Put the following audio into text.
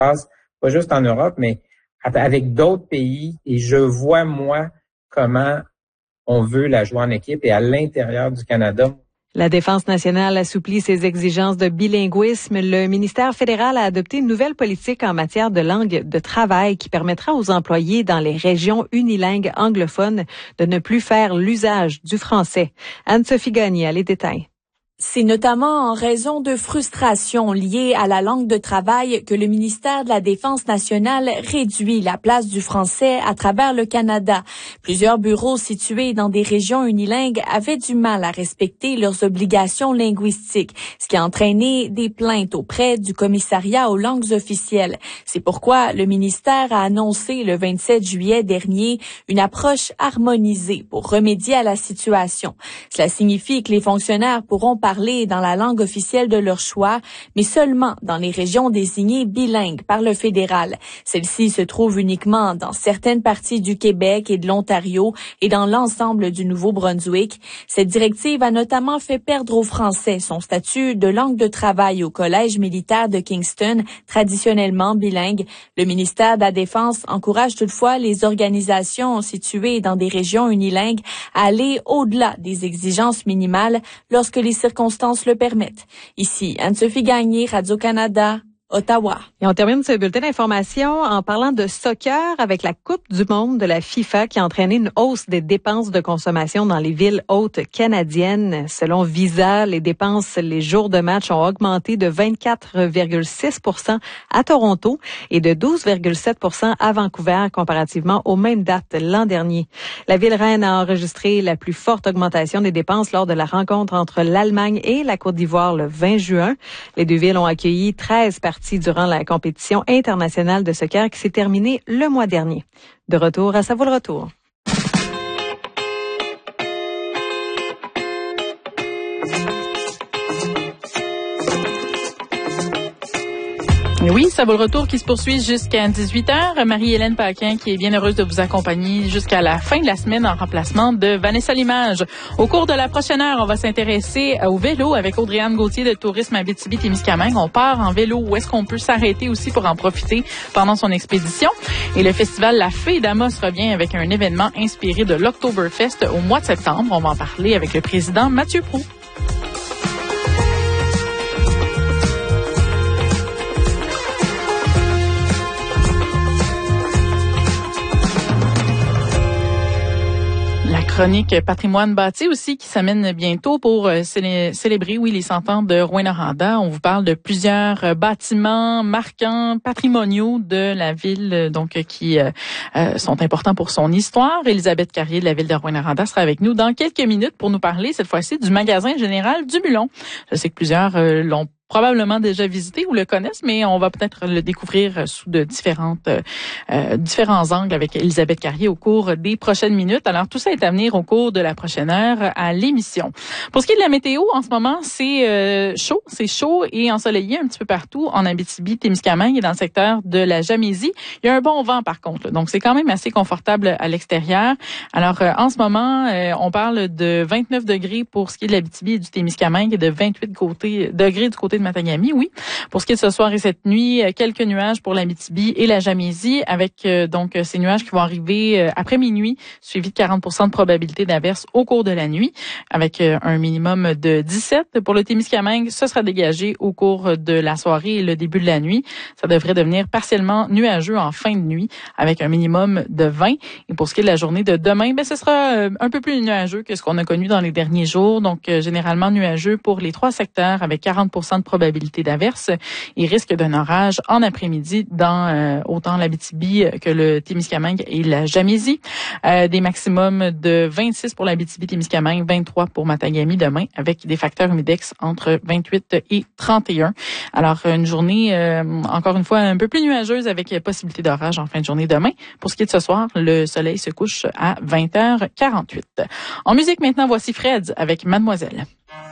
passe, pas juste en Europe, mais avec d'autres pays. Et je vois, moi, comment on veut la jouer en équipe et à l'intérieur du Canada. La Défense nationale assouplit ses exigences de bilinguisme. Le ministère fédéral a adopté une nouvelle politique en matière de langue de travail qui permettra aux employés dans les régions unilingues anglophones de ne plus faire l'usage du français. Anne-Sophie Gagné a les détails. C'est notamment en raison de frustrations liées à la langue de travail que le ministère de la Défense nationale réduit la place du français à travers le Canada. Plusieurs bureaux situés dans des régions unilingues avaient du mal à respecter leurs obligations linguistiques, ce qui a entraîné des plaintes auprès du commissariat aux langues officielles. C'est pourquoi le ministère a annoncé le 27 juillet dernier une approche harmonisée pour remédier à la situation. Cela signifie que les fonctionnaires pourront parler dans la langue officielle de leur choix, mais seulement dans les régions désignées bilingues par le fédéral. Celle-ci se trouve uniquement dans certaines parties du Québec et de l'Ontario et dans l'ensemble du Nouveau-Brunswick. Cette directive a notamment fait perdre au français son statut de langue de travail au Collège militaire de Kingston, traditionnellement bilingue. Le ministère de la Défense encourage toutefois les organisations situées dans des régions unilingues à aller au-delà des exigences minimales lorsque les circonstances le permettent. Ici, Anne-Sophie Gagné, Radio-Canada, Ottawa. Et on termine ce bulletin d'information en parlant de soccer avec la Coupe du monde de la FIFA qui a entraîné une hausse des dépenses de consommation dans les villes hautes canadiennes. Selon Visa, les dépenses les jours de match ont augmenté de 24,6% à Toronto et de 12,7% à Vancouver comparativement aux mêmes dates l'an dernier. La ville reine a enregistré la plus forte augmentation des dépenses lors de la rencontre entre l'Allemagne et la Côte d'Ivoire le 20 juin. Les deux villes ont accueilli 13 parties durant la compétition internationale de soccer qui s'est terminée le mois dernier. De retour à Ça vaut le retour. Oui, ça vaut le retour qui se poursuit jusqu'à 18h. Marie-Hélène Paquin qui est bien heureuse de vous accompagner jusqu'à la fin de la semaine en remplacement de Vanessa Limage. Au cours de la prochaine heure, on va s'intéresser au vélo avec Audrey-Anne Gauthier de Tourisme Abitibi-Témiscamingue. On part en vélo. Où est-ce qu'on peut s'arrêter aussi pour en profiter pendant son expédition? Et le festival La Fée d'Amos revient avec un événement inspiré de l'Oktoberfest au mois de septembre. On va en parler avec le président Mathieu Proulx. Chronique Patrimoine bâti aussi qui s'amène bientôt pour célébrer les 100 ans de Rouyn-Noranda. On vous parle de plusieurs bâtiments marquants, patrimoniaux de la ville, donc qui sont importants pour son histoire. Élisabeth Carrier de la ville de Rouyn-Noranda sera avec nous dans quelques minutes pour nous parler cette fois-ci du magasin général du Mulon. Je sais que plusieurs l'ont probablement déjà visité ou le connaissent, mais on va peut-être le découvrir sous de différents angles avec Élisabeth Carrier au cours des prochaines minutes. Alors, tout ça est à venir au cours de la prochaine heure à l'émission. Pour ce qui est de la météo, en ce moment, c'est chaud et ensoleillé un petit peu partout en Abitibi-Témiscamingue et dans le secteur de la Jamésie. Il y a un bon vent, par contre, donc c'est quand même assez confortable à l'extérieur. Alors, en ce moment, on parle de 29 degrés pour ce qui est de l'Abitibi et du Témiscamingue et de 28 degrés du côté de Matagami, oui. Pour ce qui est de ce soir et cette nuit, quelques nuages pour l'Abitibi et la Jamésie avec donc ces nuages qui vont arriver après minuit, suivi de 40% de probabilité d'averse au cours de la nuit avec un minimum de 17. Pour le Témiscamingue, ce sera dégagé au cours de la soirée et le début de la nuit. Ça devrait devenir partiellement nuageux en fin de nuit avec un minimum de 20. Et pour ce qui est de la journée de demain, ce sera un peu plus nuageux que ce qu'on a connu dans les derniers jours. Donc, généralement nuageux pour les 3 secteurs avec 40% de probabilité d'averse et risque d'un orage en après-midi dans autant l'Abitibi que le Témiscamingue et la Jamésie. Des maximums de 26 pour l'Abitibi-Témiscamingue, 23 pour Matagami demain avec des facteurs humidex entre 28 et 31. Alors, une journée, encore une fois, un peu plus nuageuse avec possibilité d'orage en fin de journée demain. Pour ce qui est de ce soir, le soleil se couche à 20h48. En musique maintenant, voici Fred avec Mademoiselle.